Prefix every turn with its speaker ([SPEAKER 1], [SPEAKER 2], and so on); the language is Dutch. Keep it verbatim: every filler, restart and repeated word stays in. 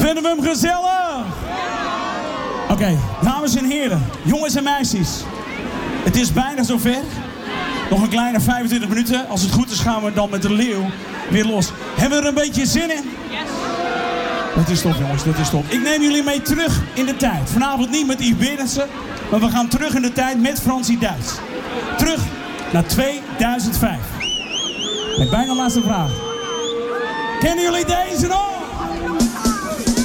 [SPEAKER 1] Vinden we hem gezellig? Oké, okay, dames en heren, jongens en meisjes. Het is bijna zover. Nog een kleine vijfentwintig minuten. Als het goed is gaan we dan met de leeuw weer los. Hebben we er een beetje zin in? Yes. Dat is top, jongens, dat is top. Ik neem jullie mee terug in de tijd. Vanavond niet met Yves Berendsen, maar we gaan terug in de tijd met Fransie Duits. Terug naar tweeduizend vijf. Met bijna laatste vraag. Kennen jullie deze nog?